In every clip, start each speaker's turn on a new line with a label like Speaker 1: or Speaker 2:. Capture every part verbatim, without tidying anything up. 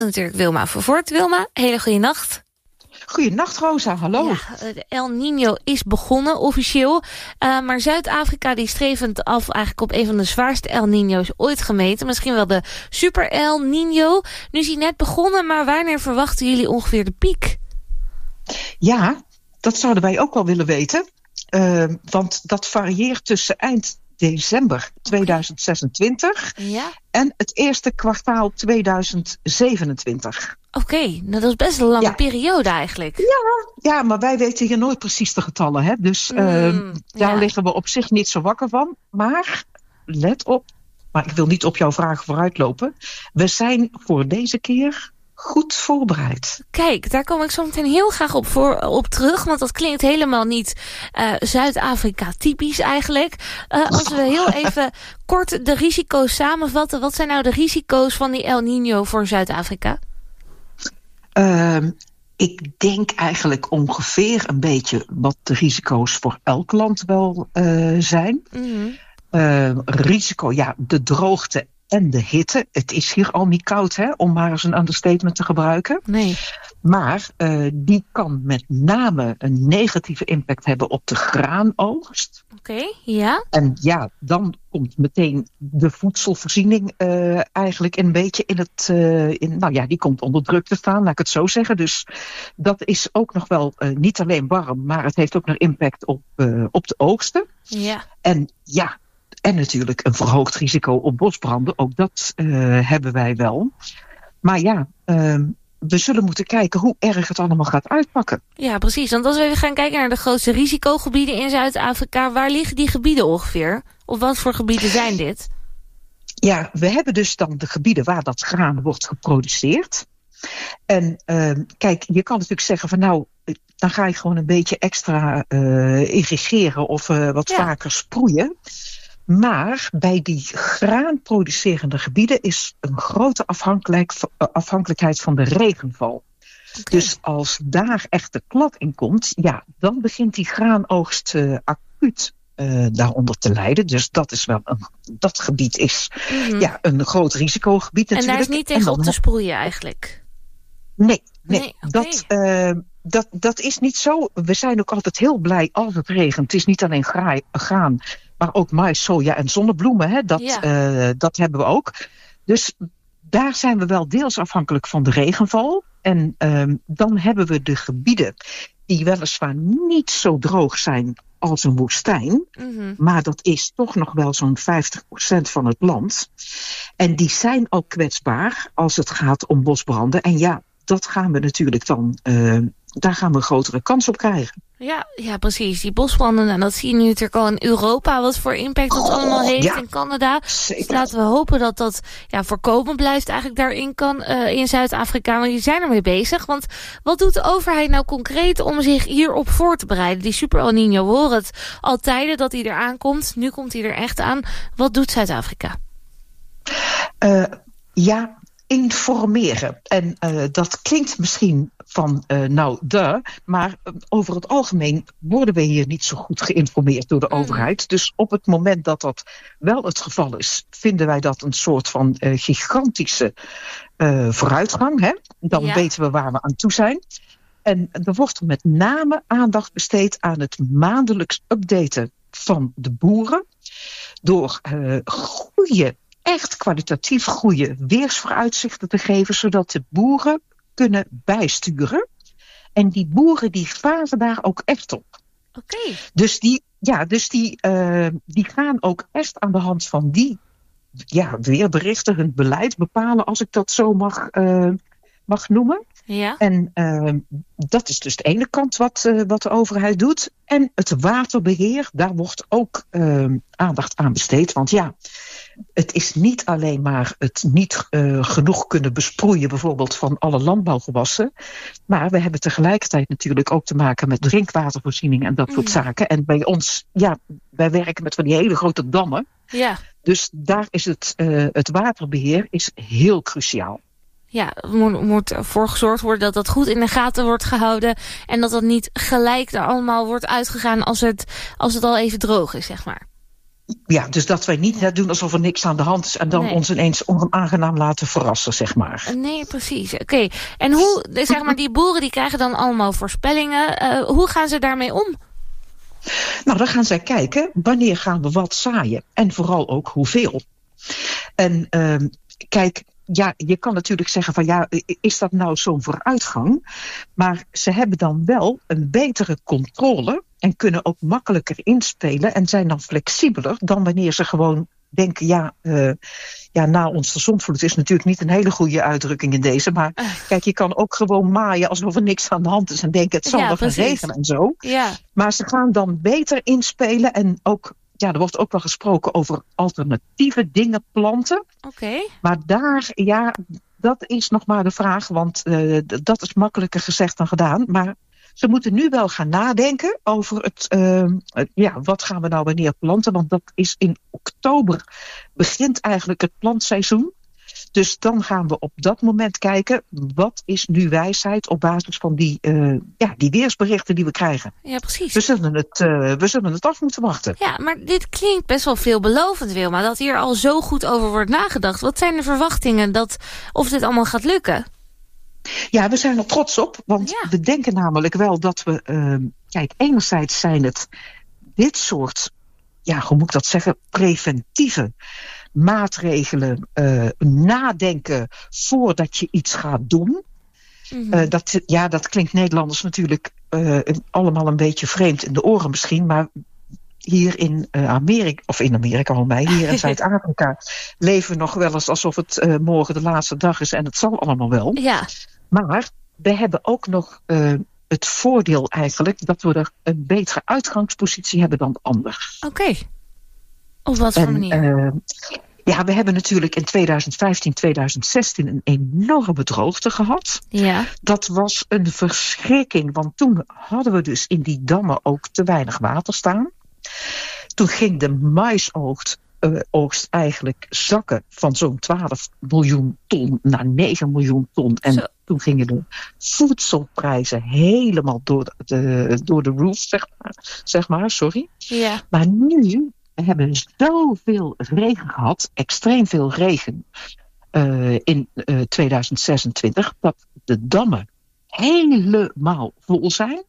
Speaker 1: Natuurlijk Wilma Vervoort. Wilma, hele goede nacht.
Speaker 2: Goeienacht, Rosa. Hallo.
Speaker 1: Ja, de El Niño is begonnen, officieel. Uh, maar Zuid-Afrika die strevend af eigenlijk op een van de zwaarste El Niño's ooit gemeten. Misschien wel de Super El Niño. Nu is hij net begonnen, maar wanneer verwachten jullie ongeveer de piek?
Speaker 2: Ja, dat zouden wij ook wel willen weten. Uh, want dat varieert tussen eind december tweeduizend zesentwintig
Speaker 1: okay. ja?
Speaker 2: en het eerste kwartaal tweeduizend zevenentwintig.
Speaker 1: Oké, okay, nou, dat is best een lange
Speaker 2: ja.
Speaker 1: periode eigenlijk.
Speaker 2: Ja, ja, maar wij weten hier nooit precies de getallen. Hè? Dus uh, mm, daar ja. liggen we op zich niet zo wakker van. Maar let op, maar ik wil niet op jouw vragen vooruitlopen. We zijn voor deze keer goed voorbereid.
Speaker 1: Kijk, daar kom ik zo meteen heel graag op, voor, op terug. Want dat klinkt helemaal niet uh, Zuid-Afrika typisch eigenlijk. Uh, als we heel even kort de risico's samenvatten. Wat zijn nou de risico's van die El Niño voor Zuid-Afrika?
Speaker 2: Uh, ik denk eigenlijk ongeveer een beetje wat de risico's voor elk land wel uh, zijn. Mm-hmm. Uh, risico, ja, de droogte en de hitte. Het is hier al niet koud, hè, om maar eens een understatement te gebruiken.
Speaker 1: Nee.
Speaker 2: Maar uh, die kan met name een negatieve impact hebben op de graanoogst.
Speaker 1: Oké, okay, ja.
Speaker 2: En ja, dan komt meteen de voedselvoorziening uh, eigenlijk een beetje in het... Uh, in, nou ja, die komt onder druk te staan, laat ik het zo zeggen. Dus dat is ook nog wel uh, niet alleen warm, maar het heeft ook nog impact op, uh, op de oogsten.
Speaker 1: Ja.
Speaker 2: En ja... En natuurlijk een verhoogd risico op bosbranden. Ook dat uh, hebben wij wel. Maar ja, uh, we zullen moeten kijken hoe erg het allemaal gaat uitpakken.
Speaker 1: Ja, precies. Want als we even gaan kijken naar de grootste risicogebieden in Zuid-Afrika, waar liggen die gebieden ongeveer? Of wat voor gebieden zijn dit?
Speaker 2: Ja, we hebben dus dan de gebieden waar dat graan wordt geproduceerd. En uh, kijk, je kan natuurlijk zeggen van nou, dan ga je gewoon een beetje extra uh, irrigeren of uh, wat ja. vaker sproeien. Maar bij die graanproducerende gebieden is een grote afhankelijk, afhankelijkheid van de regenval. Okay. Dus als daar echt de klad in komt, ja, dan begint die graanoogst uh, acuut uh, daaronder te lijden. Dus dat is wel een, dat gebied is mm-hmm. ja, een groot risicogebied natuurlijk.
Speaker 1: En daar is niet tegen op te sproeien eigenlijk?
Speaker 2: Nee, nee,
Speaker 1: nee okay.
Speaker 2: dat, uh, dat, dat is niet zo. We zijn ook altijd heel blij als het regent. Het is niet alleen graai, graan, maar ook mais, soja en zonnebloemen. Hè? Dat, ja. uh, dat hebben we ook. Dus daar zijn we wel deels afhankelijk van de regenval. En uh, dan hebben we de gebieden die weliswaar niet zo droog zijn als een woestijn. Mm-hmm. Maar dat is toch nog wel zo'n vijftig procent van het land. En die zijn al kwetsbaar als het gaat om bosbranden. En ja, dat gaan we natuurlijk dan... Uh, daar gaan we een grotere kans op krijgen.
Speaker 1: Ja, ja, precies. Die bosbranden, en dat zie je nu natuurlijk al in Europa, wat voor impact dat oh, allemaal heeft ja, in Canada. Zeker. Dus laten we hopen dat dat ja, voorkomen blijft eigenlijk daarin kan uh, in Zuid-Afrika. Maar die zijn ermee bezig. Want wat doet de overheid nou concreet om zich hierop voor te bereiden? Die Super El Niño, we horen het al tijden dat hij eraan komt. Nu komt hij er echt aan. Wat doet Zuid-Afrika?
Speaker 2: Uh, ja, informeren. En uh, dat klinkt misschien van, uh, nou, de, maar uh, over het algemeen worden we hier niet zo goed geïnformeerd door de mm. overheid. Dus op het moment dat dat wel het geval is, vinden wij dat een soort van uh, gigantische uh, vooruitgang. Hè? Dan ja. weten we waar we aan toe zijn. En er wordt met name aandacht besteed aan het maandelijks updaten van de boeren. Door uh, goede, echt kwalitatief goede weersvooruitzichten te geven, zodat de boeren kunnen bijsturen. En die boeren die varen daar ook echt op.
Speaker 1: Oké. Okay.
Speaker 2: Dus die, ja, dus die, uh, die gaan ook echt aan de hand van die ja, weerberichten hun beleid bepalen, als ik dat zo mag, uh, mag noemen.
Speaker 1: Ja.
Speaker 2: En uh, dat is dus de ene kant wat, uh, wat de overheid doet. En het waterbeheer, daar wordt ook uh, aandacht aan besteed. Want ja, het is niet alleen maar het niet uh, genoeg kunnen besproeien, bijvoorbeeld van alle landbouwgewassen. Maar we hebben tegelijkertijd natuurlijk ook te maken met drinkwatervoorziening en dat mm. soort zaken. En bij ons, ja, wij werken met van die hele grote dammen.
Speaker 1: Ja.
Speaker 2: Dus daar is het, uh, het waterbeheer is heel cruciaal.
Speaker 1: Ja, er moet, moet voor gezorgd worden dat dat goed in de gaten wordt gehouden. En dat dat niet gelijk er allemaal wordt uitgegaan als het, als het al even droog is, zeg maar.
Speaker 2: Ja, dus dat wij niet net doen alsof er niks aan de hand is en dan nee. ons ineens onaangenaam laten verrassen, zeg maar.
Speaker 1: Nee, precies. Oké. Okay. En hoe, zeg maar, die boeren die krijgen dan allemaal voorspellingen. Uh, hoe gaan ze daarmee om?
Speaker 2: Nou, dan gaan zij kijken, wanneer gaan we wat zaaien? En vooral ook hoeveel. En uh, kijk, ja, je kan natuurlijk zeggen van ja, is dat nou zo'n vooruitgang? Maar ze hebben dan wel een betere controle en kunnen ook makkelijker inspelen en zijn dan flexibeler dan wanneer ze gewoon denken, ja, uh, ja na ons de zondvloed is natuurlijk niet een hele goede uitdrukking in deze, maar uh. kijk, je kan ook gewoon maaien alsof er niks aan de hand is en denken het zal
Speaker 1: ja,
Speaker 2: nog gaan regenen en zo.
Speaker 1: Ja.
Speaker 2: Maar ze gaan dan beter inspelen en ook, ja, er wordt ook wel gesproken over alternatieve dingen planten.
Speaker 1: Oké. Okay.
Speaker 2: Maar daar, ja, dat is nog maar de vraag, want uh, dat is makkelijker gezegd dan gedaan. Maar ze moeten nu wel gaan nadenken over het, uh, het, ja, wat gaan we nou wanneer planten? Want dat is in oktober begint eigenlijk het plantseizoen. Dus dan gaan we op dat moment kijken, wat is nu wijsheid op basis van die, uh, ja, die weersberichten die we krijgen.
Speaker 1: Ja, precies.
Speaker 2: We zullen het, uh, we zullen het af moeten wachten.
Speaker 1: Ja, maar dit klinkt best wel veelbelovend, Wilma, dat hier al zo goed over wordt nagedacht. Wat zijn de verwachtingen dat of dit allemaal gaat lukken?
Speaker 2: Ja, we zijn er trots op, want ja. we denken namelijk wel dat we, uh, kijk, enerzijds zijn het dit soort, ja, hoe moet ik dat zeggen, preventieve maatregelen, uh, nadenken voordat je iets gaat doen. Mm-hmm. Uh, dat, ja, dat klinkt Nederlanders natuurlijk uh, allemaal een beetje vreemd in de oren misschien, maar hier in uh, Amerika, of in Amerika al mij, hier in Zuid-Afrika, leven we nog wel eens alsof het uh, morgen de laatste dag is en het zal allemaal wel.
Speaker 1: Ja.
Speaker 2: Maar we hebben ook nog uh, het voordeel eigenlijk dat we er een betere uitgangspositie hebben dan anders.
Speaker 1: Oké. Okay. Op wat voor manier?
Speaker 2: Uh, ja, we hebben natuurlijk in twintig vijftien, twintig zestien een enorme droogte gehad.
Speaker 1: Ja.
Speaker 2: Dat was een verschrikking, want toen hadden we dus in die dammen ook te weinig water staan. Toen ging de maisoogst uh, oogst eigenlijk zakken van zo'n twaalf miljoen ton naar negen miljoen ton. En Zo. Toen gingen de voedselprijzen helemaal door de, de, door de roof, zeg maar. Zeg maar sorry.
Speaker 1: Ja.
Speaker 2: Maar nu hebben we zoveel regen gehad, extreem veel regen, uh, in uh, twintig zesentwintig, dat de dammen helemaal vol zijn.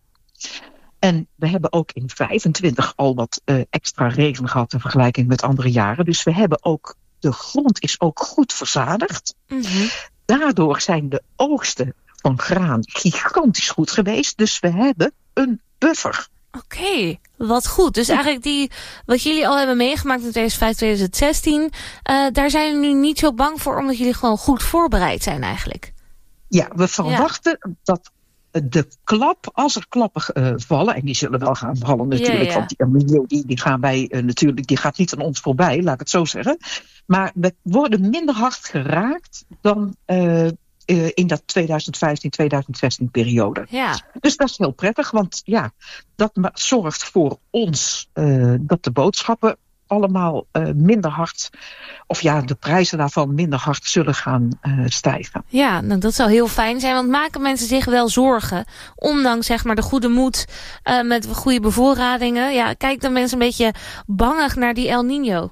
Speaker 2: En we hebben ook in vijfentwintig al wat uh, extra regen gehad in vergelijking met andere jaren. Dus we hebben ook, de grond is ook goed verzadigd.
Speaker 1: Mm-hmm.
Speaker 2: Daardoor zijn de oogsten van graan gigantisch goed geweest. Dus we hebben een buffer.
Speaker 1: Oké, okay, wat goed. Dus eigenlijk die, wat jullie al hebben meegemaakt in twintig vijftien, twintig zestien... Uh, daar zijn jullie nu niet zo bang voor, omdat jullie gewoon goed voorbereid zijn eigenlijk.
Speaker 2: Ja, we verwachten ja. dat de klap, als er klappen uh, vallen, en die zullen wel gaan vallen natuurlijk, ja, ja. want die, die, die gaan wij uh, natuurlijk, die gaat niet aan ons voorbij, laat ik het zo zeggen. Maar we worden minder hard geraakt dan uh, uh, in dat twintig vijftien, twintig zestien periode.
Speaker 1: Ja.
Speaker 2: Dus dat is heel prettig, want ja, dat zorgt voor ons uh, dat de boodschappen allemaal uh, minder hard, of ja, de prijzen daarvan minder hard zullen gaan uh, stijgen.
Speaker 1: Ja, nou, dat zou heel fijn zijn, want maken mensen zich wel zorgen, ondanks zeg maar de goede moed uh, met goede bevoorradingen. Ja, kijk dan mensen een beetje bangig naar die El Niño.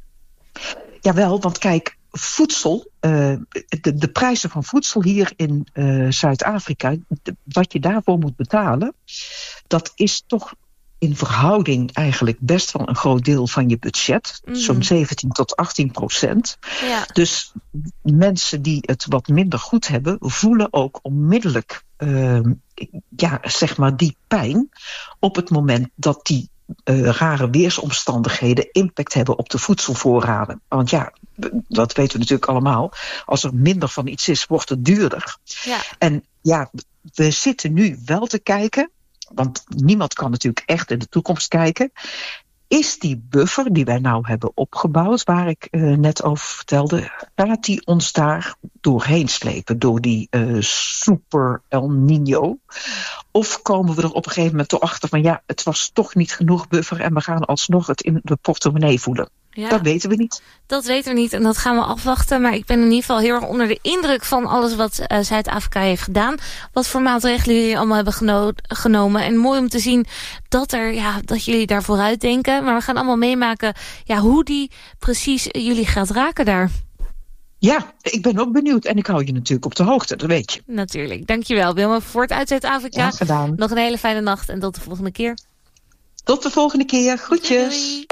Speaker 2: Jawel, want kijk, voedsel, uh, de, de prijzen van voedsel hier in uh, Zuid-Afrika, de, wat je daarvoor moet betalen, dat is toch in verhouding eigenlijk best wel een groot deel van je budget. Mm-hmm. Zo'n zeventien tot achttien procent.
Speaker 1: Ja.
Speaker 2: Dus mensen die het wat minder goed hebben, voelen ook onmiddellijk uh, ja, zeg maar die pijn op het moment dat die uh, rare weersomstandigheden impact hebben op de voedselvoorraden. Want ja, dat weten we natuurlijk allemaal. Als er minder van iets is, wordt het duurder.
Speaker 1: Ja.
Speaker 2: En ja, we zitten nu wel te kijken, want niemand kan natuurlijk echt in de toekomst kijken. Is die buffer die wij nou hebben opgebouwd, waar ik uh, net over vertelde, gaat die ons daar doorheen slepen, door die uh, super El Niño? Of komen we er op een gegeven moment toch achter van ja, het was toch niet genoeg buffer en we gaan alsnog het in de portemonnee voelen? Ja, dat weten we niet.
Speaker 1: Dat weten we niet en dat gaan we afwachten. Maar ik ben in ieder geval heel erg onder de indruk van alles wat uh, Zuid-Afrika heeft gedaan. Wat voor maatregelen jullie allemaal hebben geno- genomen. En mooi om te zien dat, er, ja, dat jullie daar vooruit denken. Maar we gaan allemaal meemaken ja, hoe die precies jullie gaat raken daar.
Speaker 2: Ja, ik ben ook benieuwd. En ik hou je natuurlijk op de hoogte, dat weet je.
Speaker 1: Natuurlijk. Dankjewel, Wilma, voor het uit Zuid-Afrika.
Speaker 2: Ja, gedaan.
Speaker 1: Nog een hele fijne nacht en tot de volgende keer.
Speaker 2: Tot de volgende keer. Groetjes.
Speaker 1: Doei.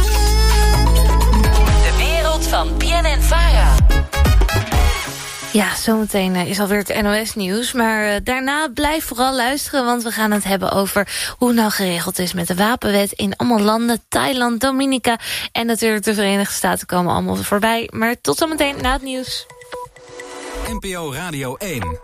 Speaker 3: De wereld van B N N Vara.
Speaker 1: Ja, zometeen is alweer het N O S-nieuws. Maar uh, daarna blijf vooral luisteren, want we gaan het hebben over hoe het nou geregeld is met de wapenwet in allemaal landen. Thailand, Dominica en natuurlijk de Verenigde Staten komen allemaal voorbij. Maar tot zometeen na het nieuws.
Speaker 4: N P O Radio één.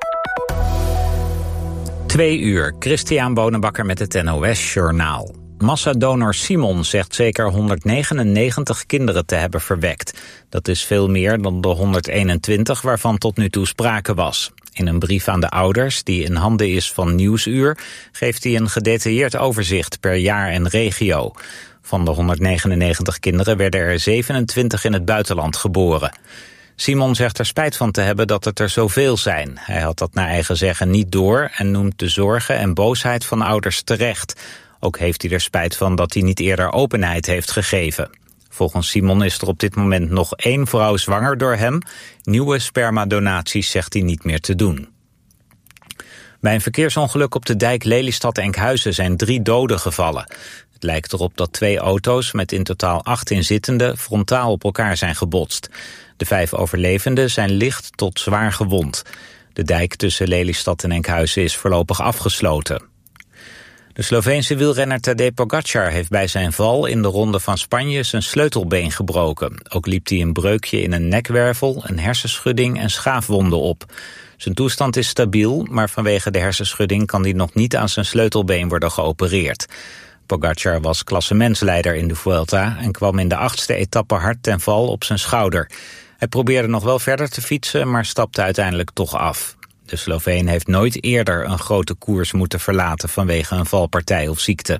Speaker 5: Twee uur, Christian Bonenbakker met het N O S-journaal. Massadonor Simon zegt zeker honderdnegenennegentig kinderen te hebben verwekt. Dat is veel meer dan de honderdeenentwintig waarvan tot nu toe sprake was. In een brief aan de ouders, die in handen is van Nieuwsuur, geeft hij een gedetailleerd overzicht per jaar en regio. Van de honderdnegenennegentig kinderen werden er zevenentwintig in het buitenland geboren. Simon zegt er spijt van te hebben dat het er zoveel zijn. Hij had dat naar eigen zeggen niet door en noemt de zorgen en boosheid van ouders terecht. Ook heeft hij er spijt van dat hij niet eerder openheid heeft gegeven. Volgens Simon is er op dit moment nog één vrouw zwanger door hem. Nieuwe spermadonaties zegt hij niet meer te doen. Bij een verkeersongeluk op de dijk Lelystad-Enkhuizen zijn drie doden gevallen. Het lijkt erop dat twee auto's met in totaal acht inzittenden frontaal op elkaar zijn gebotst. De vijf overlevenden zijn licht tot zwaar gewond. De dijk tussen Lelystad en Enkhuizen is voorlopig afgesloten. De Sloveense wielrenner Tadej Pogačar heeft bij zijn val in de Ronde van Spanje zijn sleutelbeen gebroken. Ook liep hij een breukje in een nekwervel, een hersenschudding en schaafwonden op. Zijn toestand is stabiel, maar vanwege de hersenschudding kan hij nog niet aan zijn sleutelbeen worden geopereerd. Pogačar was klassementsleider in de Vuelta en kwam in de achtste etappe hard ten val op zijn schouder. Hij probeerde nog wel verder te fietsen, maar stapte uiteindelijk toch af. De Sloveen heeft nooit eerder een grote koers moeten verlaten vanwege een valpartij of ziekte.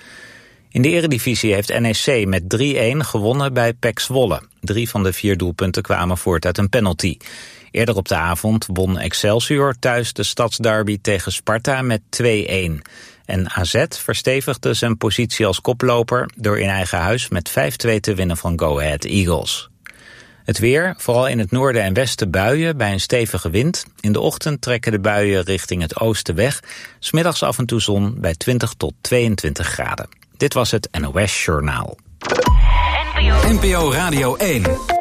Speaker 5: In de Eredivisie heeft N E C met drie-een gewonnen bij P E C Zwolle. Drie van de vier doelpunten kwamen voort uit een penalty. Eerder op de avond won Excelsior thuis de stadsderby tegen Sparta met twee-een. En A Z verstevigde zijn positie als koploper door in eigen huis met vijf-twee te winnen van Go Ahead Eagles. Het weer, vooral in het noorden en westen buien bij een stevige wind. In de ochtend trekken de buien richting het oosten weg. 's Middags af en toe zon bij twintig tot tweeëntwintig graden. Dit was het N O S Journaal.
Speaker 4: N P O Radio één.